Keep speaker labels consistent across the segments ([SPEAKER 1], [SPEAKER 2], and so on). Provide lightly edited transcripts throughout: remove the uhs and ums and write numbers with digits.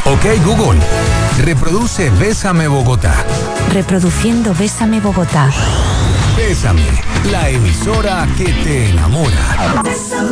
[SPEAKER 1] Ok, Google, reproduce Bésame Bogotá.
[SPEAKER 2] Reproduciendo Bésame Bogotá.
[SPEAKER 1] Bésame, la emisora que te enamora.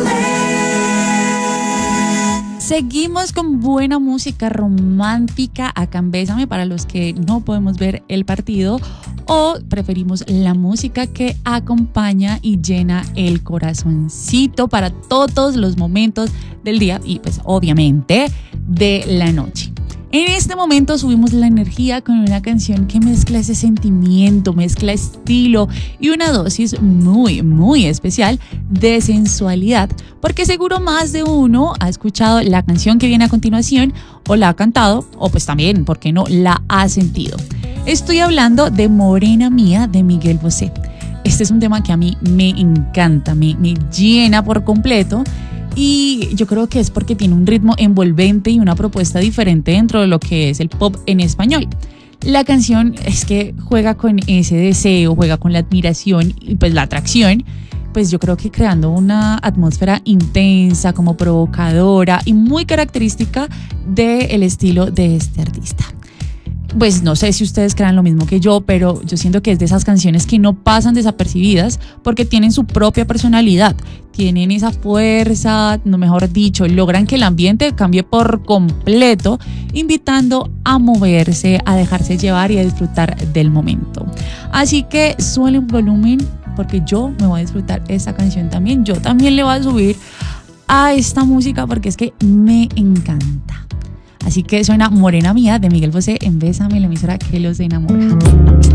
[SPEAKER 3] Seguimos con buena música romántica acá en Bésame para los que no podemos ver el partido o preferimos la música que acompaña y llena el corazoncito para todos los momentos del día y pues obviamente de la noche. En este momento subimos la energía con una canción que mezcla ese sentimiento, mezcla estilo y una dosis muy, muy especial de sensualidad, porque seguro más de uno ha escuchado la canción que viene a continuación o la ha cantado o pues también, ¿por qué no?, la ha sentido. Estoy hablando de Morena Mía de Miguel Bosé. Este es un tema que a mí me encanta, me llena por completo. Y yo creo que es porque tiene un ritmo envolvente y una propuesta diferente dentro de lo que es el pop en español. La canción es que juega con ese deseo, juega con la admiración y pues la atracción, pues yo creo que creando una atmósfera intensa, como provocadora y muy característica del estilo de este artista. Pues no sé si ustedes crean lo mismo que yo, pero yo siento que es de esas canciones que no pasan desapercibidas porque tienen su propia personalidad, tienen esa fuerza, no mejor dicho, logran que el ambiente cambie por completo, invitando a moverse, a dejarse llevar y a disfrutar del momento. Así que suele un volumen porque yo me voy a disfrutar esta canción también. Yo también le voy a subir a esta música porque es que me encanta. Así que suena Morena Mía de Miguel Bosé en Bésame, la emisora que los enamora.